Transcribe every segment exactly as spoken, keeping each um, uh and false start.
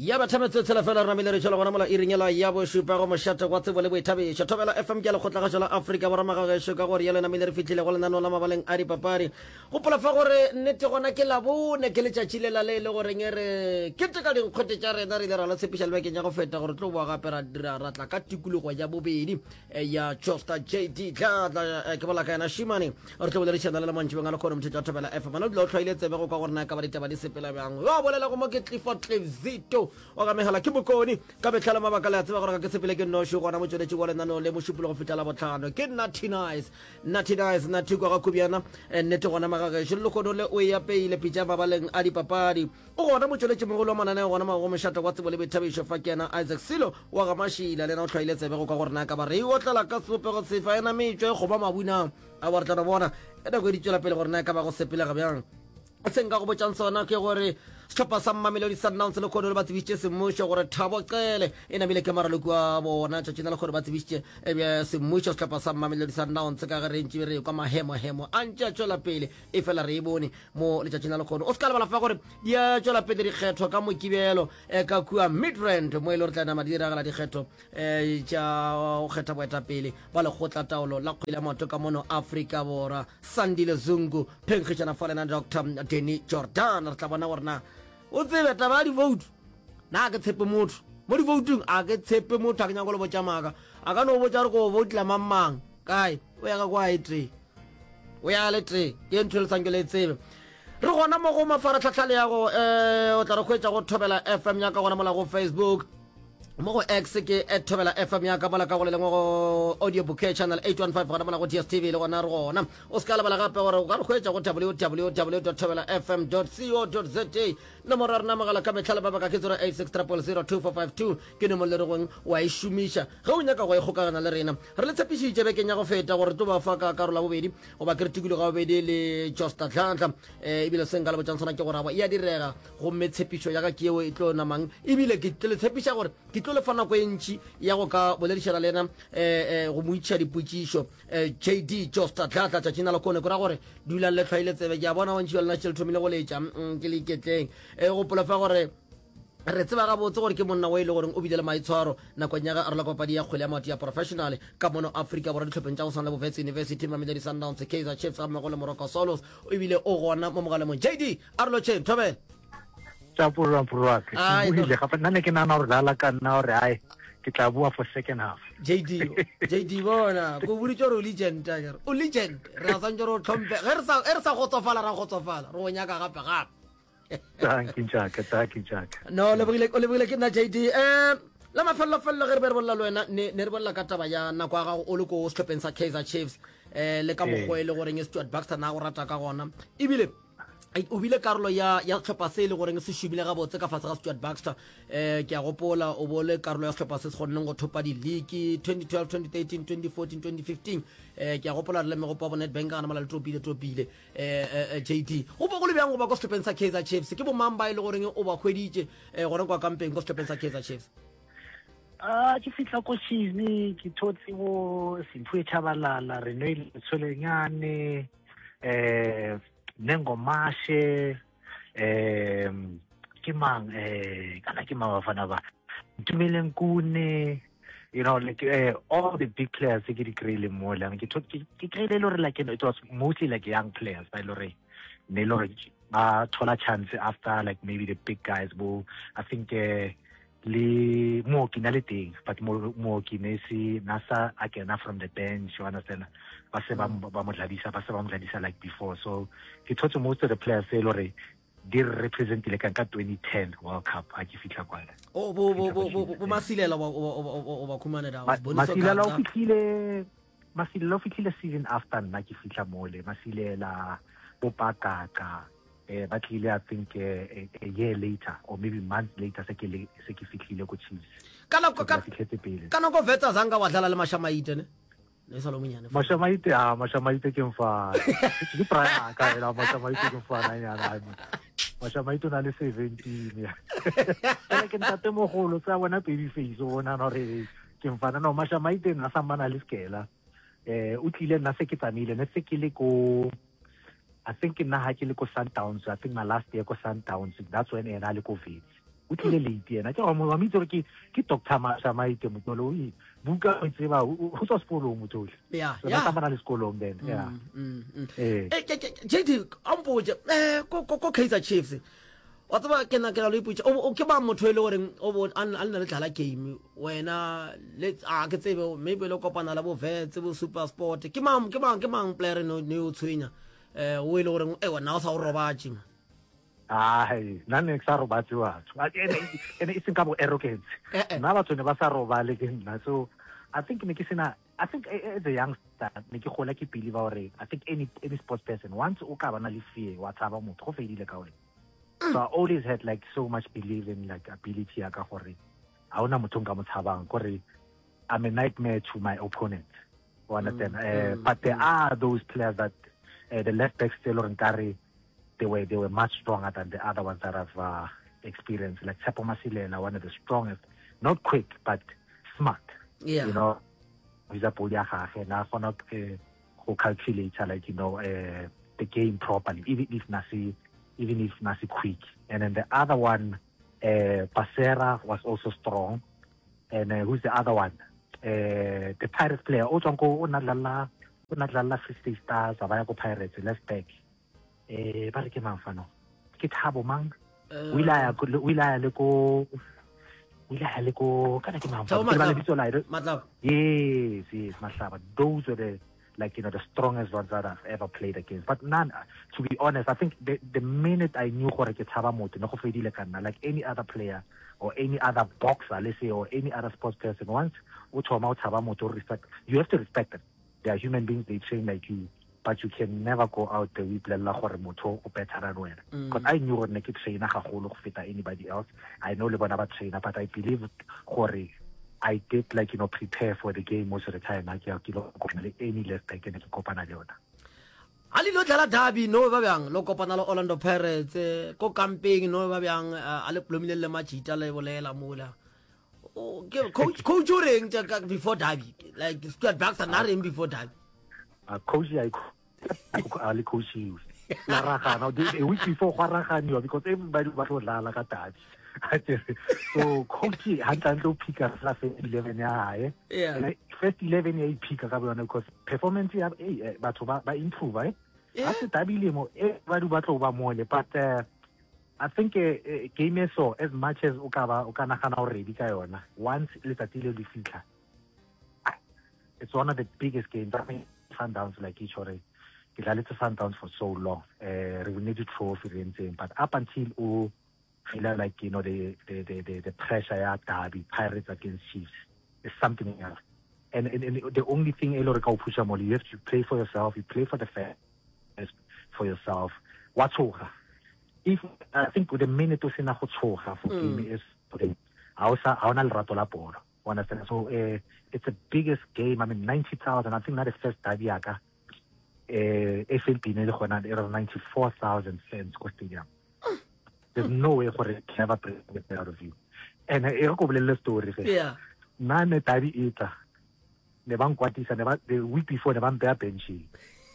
ya ba thametse tsela fela rena mele re tshela gona mola iringela ya bo shupa go moshata kwa tsebo le boithabe thobela F M ke le khotla ga tshela Africa ba rama ga sho ka gore yelena mele re fitlhile go lena no la mabaleng a di papadi go pola fa gore nnete gona ke la bone ke le tšatšile la le le gore ngere ke teka ding khote tša rena re le ra la tshepisha le bakeng ya go feta gore tlo bua ga pera dira ratla ka tikologo ya bobedi ya Josta J D tla ke bola ka na shimane re tlo le tshana le mantši bengala khona motho thobela F M no lo tlhoile tsebe go ka gore na ka ba ditaba di sepela bjang yo bolela go mo ke Clifford Zito o ga megala ke bokoni ka betlela mabaka le a tseba gore ka ke sepele ke nosho gona mo tsweletse go lena no le moshupolo go fitela botlhano ke Natty Nice Natty Nice Natty go ga kubiana nnete gona magaga shilo go le o ya peile pitsa ba baleng a dipapadi o gona mo tsweletse mogolo manane gona ma go meshata kwa tsebo le bethabisho fa kena Isaac Silo wa ga mashila le na o tlhaile tsebe go ka gore na ka ba re o tlela ka sope go sefa ena metswe go ba mabuna a wa rtana bona ena go di tswela pele gore na ka ba go sepela ga bjang tsenga go botsa tsona ke gore stoppa sa Mamelodi Sundowns le khone le batsibitse semusho gore Thabo Cele ena bile ke maralo kwa bona tša tsena le khone batsibitse e be semusho stoppa sa Mamelodi Sundowns ka ga re ntse re kwa mahemo hemo a ntša tšwela pele e fela re bone mo le tša tsena le khone o ska le bala fa gore ya tšwela pele di kgetho ka mokibelo e ka kua Midrand mo ile re tla na madira ga la di kgetho e tša o kgetha boeta pele ba le khotla taolo la kgwele mato ka mono Africa Bora Sandile Zungu Pengkhitshana Falena Doctor Denny Jordan re tla bona gore na o tsebe taba di vote na ke tshepe motho mo di voting a ke tshepe motho a ke nyako le botsa maka a ka no botsa re go vote la mamang kai o ya ka kwa ite o ya le tre ke ntho le sangele tsebe re gona mo go mafaratlhatlha le ya go eh o tla re khwetsa go thobela F M ya ka gona mola go Facebook mo go X ke thobela F M ya ka mola ka go le go audio book channel eight one five gona mola go D S T V le gona re gona o ska le bala gape gore o ka re khwetsa go w w w dot thobela f m dot co dot z a nomoro rena magala ka metlhala ba baka ke zero eight six zero zero zero two four five two ke no mo le reng wa e shumisha ga o nyaka go e gokagana le rena re le tshepisitse bekeng ya go feta gore to ba fa ka karola bobedi o ba kritikilo ga bobedi le Josta Tlantla e bile senga le botsana ke gore ba ya direga go metshepisho ya ka ke e tlo namang e bile ke tle tshepisha gore ke tlo le fana go entši ya go ka boledišana lena eh go moitša dipotšišo J D Josta Tlantla tša tsena le kone kora gore dula le tlhaile tsebe ke a bona bontši ba lena tšele thomile go letša ke le iketleng e go pola fa gore re tseba ga botse gore ke monna wa ile gore o bidele maitshwaro nakong ya ga arela papadi ya kgwele ya maoto ya professional ka mono Africa Borwa ditlhopheng tša go sana le Bofetse University Mamelodi Sundowns Kaizer Chiefs ga mmego le Morocco Solos o ebile o gona mo mogaleng J D Arlo Chen thobela tsa pura pura ke buile gape nna ne ke nana gore dala ka nna gore ai ke tla bua for second half J D J D bona go buri tšore o legend a o legend re a santse re tlhompe ge re sa re sa gotsofala ra gotsofala re o nyaka gape gape thank you Jack thank you Jack no le bile le bile ke na J D eh la mafalla falla ge re bolla le wena ne ne re bolla ka taba ya na kwa ga o le go stopeng sa Kaizer Chiefs eh le ka mogwele gore nge Stuart Baxter na go rata ka gona ebile o bile karolo ya ya tlhopha se le gore se shubile ga botse ka fatsa ga Stuart Baxter eh ke a gopola o bole karolo ya tlhopha se se gonneng go thopa di league twenty twelve twenty thirteen twenty fourteen twenty fifteen eh ke a gopola le me go pa bonet bank ana mala le tropile tropile eh J D go ba go le bjang go ba go stopeng sa Kaizer Chiefs ke bo mamba ile gore o ba khweditse eh gore kwa campaign go stopeng sa Kaizer Chiefs ah ke fitla ko Chiefs ke thotse bo simphu e tshabalala re no ile tsholenyane eh Nengomashe eh ke mang eh kana ke mabafana ba Ntumile Nkune you know like uh, all the big players ke di kreile mo le ke ke kreile lo re like it was mostly like young players ba lo re ne lo re ba thola chance after like maybe the big guys bo I think uh, le mo ke na le teng but mo mo ke ne si nasa akena from the bench you understand ba se ba ba mo dladisa ba se ba mo dladisa like before so ke thotse most of the players se lore di represent le ka twenty ten World Cup a ke fitla kwa o bo bo bo bo masilela o o ba khumana da masilela o fitlile masilela o fitlile season after nna ke fitla mole masilela bo pakaka eh ba tlile I think uh, a year later or maybe months later se ke le se ke fitlile ko Chiefs kana ko kana ko vetsa zanga wa dlala le Mashamaite ne ne salo munyane Mashamaite ah Mashamaite ke mfa ke pra ka la Mashamaite ke mfa na yana Mashamaite na le seventeen ya ke ntate mogolo tsa bona baby face o bona no re ke mfa na no Mashamaite na samana le skela eh o tlile nna se ke tsamile ne se ke le ko I think in Nahaki Liko Sundowns, I think my last year ko Sundowns, that's when I liko Wits. o tlile late yena ke go mo wa mitse ke ke Doctor Masamaite motolo o buka o tseba o tswa sekolong motolo yeah so yeah ba bana le sekolong then yeah eh J D ampoje eh ko ko Kaizer Chiefs wa tsaba ke na ke la lo iputsa o ke ba motho le gore o bo an na le dlala game wena le a ke tsebe maybe le kopana la bo Vets bo Super Sport ke mang ke mang ke mang player no ne o tshwenya eh o ile gore e wena o sa o robatse ai nane ke sa robatse wa ene ene iseng ka bo arrogance na batho ne ba sa robale ke nna so I think ne ke sena I think as a youngster ne ke gola ke believer gore I think any any sports person once o ka bana le fear wa tshaba motho go fedile ka wena so I always had like so much belief in like ability ya ka gore a ona motho nka mo tshabang gore I'm a nightmare to my opponent you understand uh, but there are those players that uh, the left back still or Nkari they were they were much stronger than the other ones that I've uh, experienced. Like Tsepo Masilela, one of the strongest, not quick but smart. Yeah, you know, he's a poliaha na cannot who calculate like you know uh, the game properly, even if Nasi, even if Nasi quick. And then the other one, uh, Pasera was also strong. And uh, who's the other one? Uh, the Pirates player. Ojongo Unalala, Unalala Free State Stars, Avayago Pirates, left back. Eh ba re ke mang fano ke Thabo mang o ila ya o ila ya le ko o ila ya le ko kana ke mang fano ke ba le bitso la Matlaba yes yes Matlaba those are the like you know the strongest ones that I've ever played against but none to be honest I think the the minute I knew gore ke Thaba motho no go fedile kana like any other player or any other boxer let's say or any other sports person once o thoma o Thaba motho respect you have to respect them they are human beings they train like you but you can never go out there with la gore motho o better than wena because I knew gore ne ke trainer ga golo go feta anybody else I know le bona ba trainer but I believe gore I did like you know prepare for the game most of the time I ke lo kopana le any left back ne ke kopana le yona ali lo dlala derby no ba bang lo kopana le Orlando Pirates ko camping no ba bang ale plomile le machita le bolela mola o ke coach coach o reng before derby like Stuart Baxter na reng before derby a coach I ali coach you la raga now the week before gwa raganiwa because everybody ba tlo dlala ka touch so coach hantla ntlo pick up la first eleven ya hae yeah first eleven ya pick ka bona because performance ya eh batho ba ba improve eh a se tabile mo everybody ba tlo ba mole but uh, I think uh, game so as much as o ka ba o kana gana o ready ka yona once le tatile le fitla it's one of the biggest games I mean Sundowns like each other. It's a little Sundowns for so long. Uh, we need to trophy and but up until oh, feel like you know the the the the, the pressure at derby Pirates against Chiefs is something else. And, and, and the only thing you have to play for yourself. You play for the fans, for yourself. What's over? If I think the minute to say na go tshoga for game is okay. Hausa haona lerato la bolo. Understand? So uh, it's the biggest game. I mean, ninety thousand. I think not the first derby aka. F L P ne le gona era ninety-four thousand fans ko stadium. There's no way for it to never play out of you. And e go bolelle story. Yeah. Na ne derby ita. Ne bang kwatisa ne ba the week before ne bang bear benching.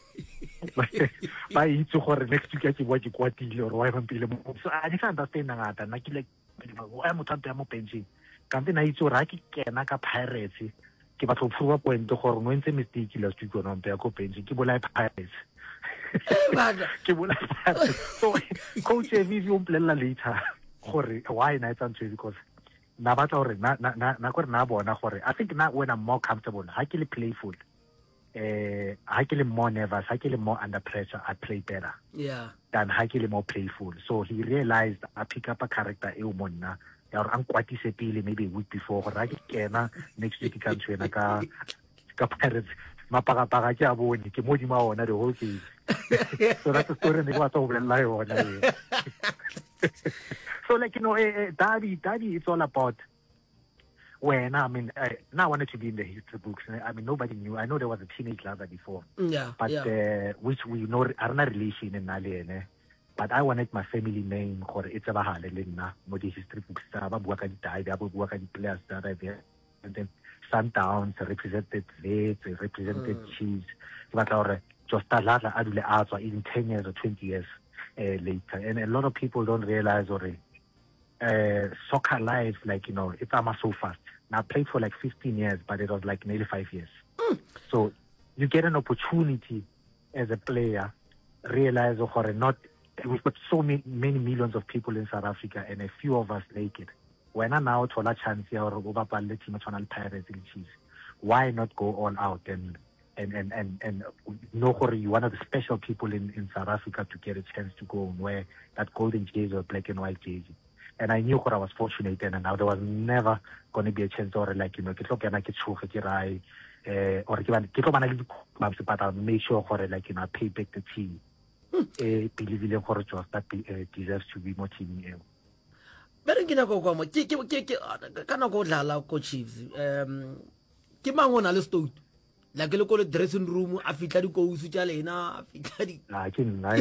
Ba itse gore next week ke bua ke kwatile or why ba pile mo. So I didn't understand ngata na ke like why mo tante mo benching. Kante na itse ra ke kena ka Pirates ke ba tlo prova point gore no ntse mistake la stu go nonte ya ko bench ke bola Pirates ke bola so coach Vivi o mplela later gore why na itse because na ba tla gore na na na gore na bona gore I think now when I'm more comfortable ha ke le playful eh ha ke le more nervous ha ke le more under pressure I play better yeah than ha ke le more playful so he realized I pick up a character e o monna ya re an kwatise pele maybe a week before gore ke kena next week ka ntshwena ka ka Pirates mapaka paka ke a bone ke modima ona the whole game so that's the story ne go tsa o bolela yona so like you know eh, derby derby it's all about when I mean I, now I wanted to be in the history books I mean nobody knew I know there was a teenage lover before yeah but yeah. Uh, which we know are not relation in Nalene but I wanted my family name gore it's a bahale le nna mo di history books tsa ba bua ka di-tie ba bua ka di-players that are there and then Sundowns represented Vets represented mm. Chiefs ke batla gore just Ladla a dule a tswa in ten years or twenty years uh, later and a lot of people don't realize or uh, soccer life, like, you know, it's almost so fast. Now I played for like fifteen years, but it was like nearly five years. Mm. So you get an opportunity as a player, realize or not, we've got so many, many millions of people in South Africa and a few of us make it. When I now told a chance here or over the team Pirates in Chiefs, why not go all out and and and and, and know you're one of the special people in, in South Africa to get a chance to go and wear that golden jersey or black and white jersey. And I knew I was fortunate, and now there was never going to be a chance or like, you know, get I get uh, or but I'll make sure for like, you know, I pay back the team. Eh, believe in for just that uh, deserves to be more team. But ke nako kwa mo ke ke ke kana go dlala ko Chiefs um ke mangona le stout la ke le ko le dressing room a fitla di go usu tja lena a fitla di ah ke nna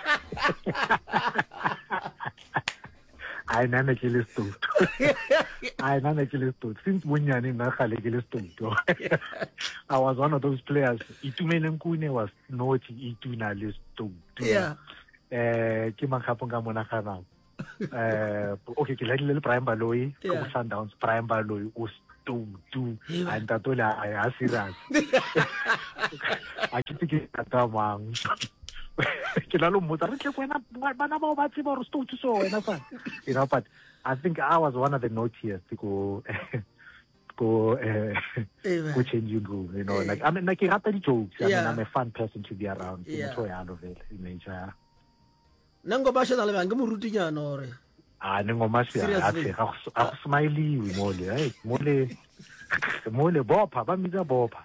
I nana ke le stout I nana ke le stout since bonyane nna ga le ke le stout I was one of those players. Itumele Nkune was naughty, Ituna le stout. Yeah. Eh ke manghapo nga mona kana. Uh, okay, ke le le Brian Baloyi, go Sundowns, Brian Baloyi o stout and tatola I serious. I keep thinking that one. Ke la lo motsa re tle kwena bana ba ba tse ba ro stout so wena fa. You know, but I think I was one of the naughtiest to go go uh, go changing room, you know, like I mean like I rata di jokes. I Yeah. mean I'm a fun person to be around. Yeah. Enjoy all of it in nature. nango ba shona le bang ke mo rutinyana ore Ah, nengo masi a Seriously? se ga ga smiley mole, hey, mole mole bopa ba mitsa bopa.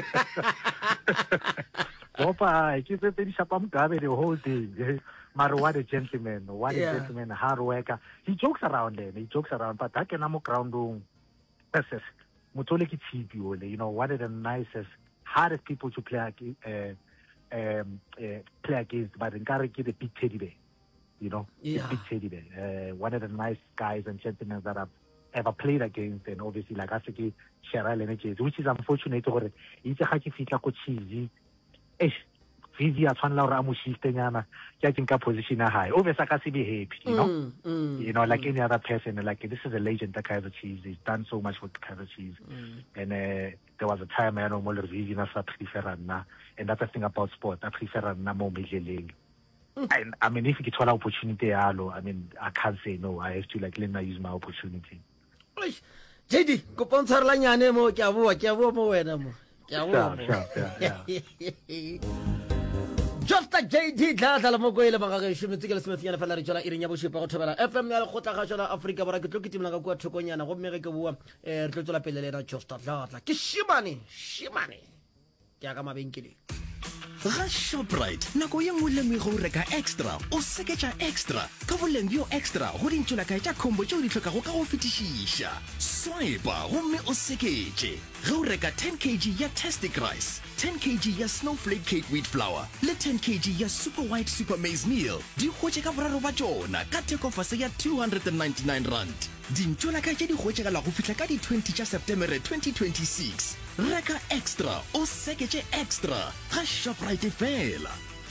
Bopa ke tse di shapa mgabe the whole day. Mara what a gentleman, what Yeah. a gentleman, hard worker. He jokes around there, he jokes around, but that can am ground room. That's Mutole ki T V ole, you know, one of the nicest, hardest people to play ag- uh, um, uh, play against, but in Kariki the big teddy bear. You know, Yeah. the big teddy bear. Uh, one of the nice guys and gentlemen that I've ever played against, and obviously like Asiki, Cheryl Energies, which is unfortunate. Or it's a haki fitla ko cheesy. Eh, Vivi a tshwanela gore a mo shift nyana ke a ke nka position a high. Obviously ka se be happy, you know. Mm, mm, You know, like any other person, like this is a legend, that Kaiser Chiefs. He's done so much for Kaiser Chiefs. And uh, there was a time I know more Vivi na sa prefer na, and that's the thing about sport. I prefer na mo mejeleng. And I mean, if you get an opportunity, hello, I mean, I can't say no. I have to like let me use my opportunity. Eish, J D ko pontshara nyane mo ke a bua ke a bua mo wena mo ke a bua Sure, sure, yeah, Just a J D tla tla mo go ile banga ga shimo tsikele smith yana fela re tsala iring ya boshipa go thobela F M ya le khotla ga tsala Africa bara ke tlo kitimela ka kwa thokonyana go mmege ke bua eh re tlo tsala pele lena just a tla tla ke shimane shimane ke aga mabenkele Ga Shoprite nako ye nngwe le nngwe go reka extra o seketša extra ka boleng bjo extra go dintšola kae tša combo tšeo di tlhokago ka go fetišiša swipa gomme o seketše ge o reka ten kilograms ya tastic rice ten kilograms ya snowflake cake wheat flour le ten kilograms ya super white super maize meal di hwetše ka boraro ba tšona ka thekofase ya two hundred ninety-nine rand dintšola kae tše di hwetšegela go fihla ka di twenty tša septemere twenty twenty-six reka extra o seketše extra ga Shoprite fela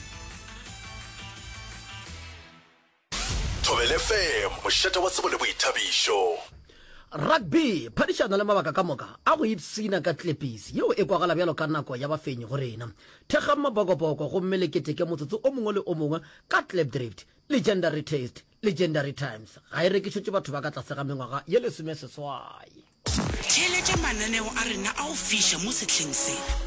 Thobela F M mošate wa tsebo le boithabišo rugby phadišana le mabaka ka moka a go ipsina ka tlepisi yeo e kwagala bjalo ka nako ya bafenyi go rena thekga mabokoboko gomme le keteke motsotso o mongwe le o mongwe ka clap drift legendary taste legendary times ga e rekišotše batho ba ka tlase ga mengwaga ye lesome seswai theletša mananeo a rena a go fiša mo sehleng se